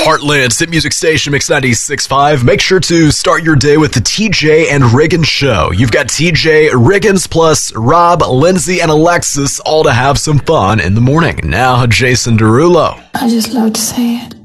Heartland's hit music station, Mix 96.5. Make sure to start your day with the TJ and Riggins show. You've got TJ, Riggins, plus Rob, Lindsay, and Alexis, all to have some fun in the morning. Now, Jason Derulo. I just love to say it.